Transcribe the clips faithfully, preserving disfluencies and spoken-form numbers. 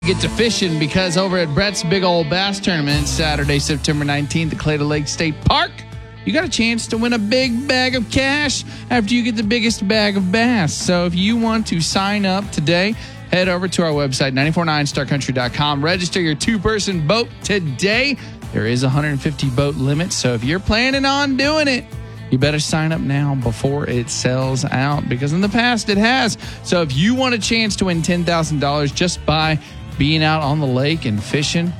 Get to fishing because over at Brett's Big Old Bass Tournament, Saturday, September nineteenth at Clayton Lake State Park, you got a chance to win a big bag of cash after you get the biggest bag of bass. So if you want to sign up today, head over to our website, nine four nine star country dot com. Register your two-person boat today. There is a one hundred fifty boat limit, so if you're planning on doing it, you better sign up now before it sells out, because in the past it has. So if you want a chance to win ten thousand dollars just by being out on the lake and fishing,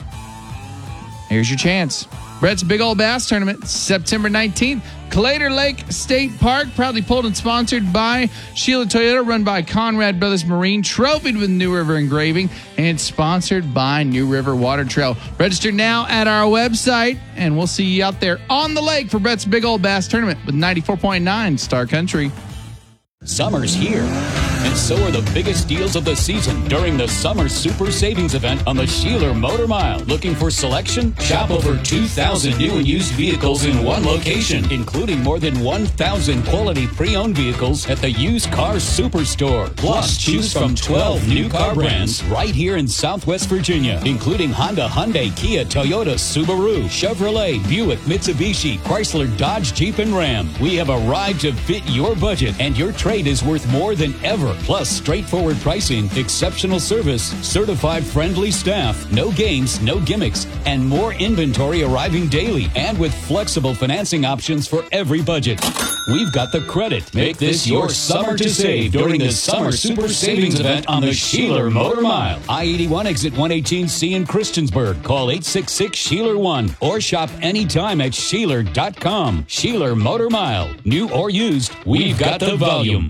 here's your chance. Brett's Big Old Bass Tournament, September nineteenth, Clayton Lake State Park, proudly pulled and sponsored by Sheila Toyota, run by Conrad Brothers Marine, trophied with New River Engraving, and sponsored by New River Water Trail. Register now at our website, and we'll see you out there on the lake for Brett's Big Old Bass Tournament with ninety-four point nine Star Country. Summer's here, and so are the biggest deals of the season during the Summer Super Savings Event on the Sheeler Motor Mile. Looking for selection? Shop over two thousand new and used vehicles in one location, including more than one thousand quality pre-owned vehicles at the Used Car Superstore. Plus, choose from twelve new car brands right here in Southwest Virginia, including Honda, Hyundai, Kia, Toyota, Subaru, Chevrolet, Buick, Mitsubishi, Chrysler, Dodge, Jeep, and Ram. We have a ride to fit your budget, and your trade is worth more than ever. Plus, straightforward pricing, exceptional service, certified friendly staff, no games, no gimmicks, and more inventory arriving daily, and with flexible financing options for every budget. We've got the credit. Make this your summer to save during the Summer Super Savings Event on the Sheeler Motor Mile. I eighty-one exit one eighteen C in Christiansburg. Call eight six six Sheeler one or shop anytime at Sheeler dot com. Sheeler Motor Mile. New or used, we've got the volume.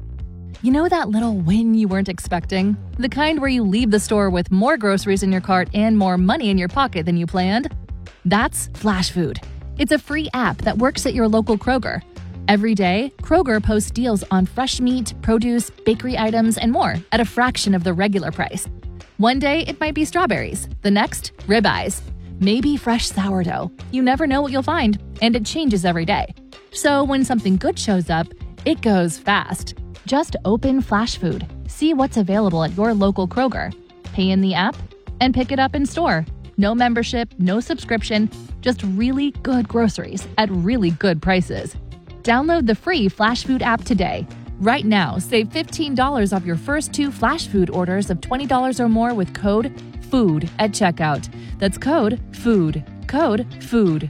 You know that little win you weren't expecting? The kind where you leave the store with more groceries in your cart and more money in your pocket than you planned? That's Flash Food. It's a free app that works at your local Kroger. Every day, Kroger posts deals on fresh meat, produce, bakery items, and more at a fraction of the regular price. One day, it might be strawberries. The next, ribeyes. Maybe fresh sourdough. You never know what you'll find, and it changes every day. So when something good shows up, it goes fast. Just open Flash Food, see what's available at your local Kroger, pay in the app, and pick it up in store. No membership, no subscription, just really good groceries at really good prices. Download the free Flash Food app today. Right now, save fifteen dollars off your first two Flash Food orders of twenty dollars or more with code FOOD at checkout. That's code FOOD. Code FOOD.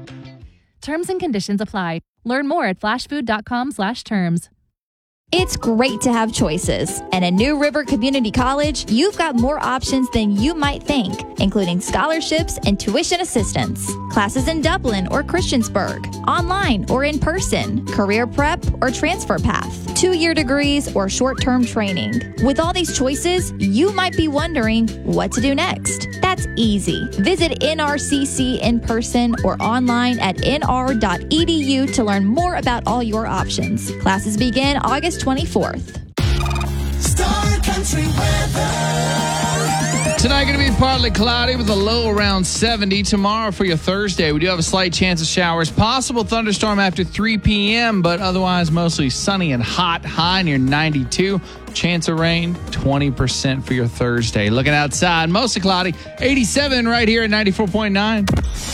Terms and conditions apply. Learn more at flashfood.com slash terms. It's great to have choices, and at New River Community College, you've got more options than you might think, including scholarships and tuition assistance, classes in Dublin or Christiansburg, online or in person, career prep or transfer path, two-year degrees or short-term training. With all these choices, you might be wondering what to do next. That's easy. Visit N R C C in person or online at n r dot e d u to learn more about all your options. Classes begin August twenty-fourth. Star Country weather. Tonight going to be partly cloudy with a low around seventy. Tomorrow for your Thursday, we do have a slight chance of showers. Possible thunderstorm after three p.m., but otherwise mostly sunny and hot. High near ninety-two. Chance of rain, twenty percent for your Thursday. Looking outside, mostly cloudy. eighty-seven right here at ninety-four point nine.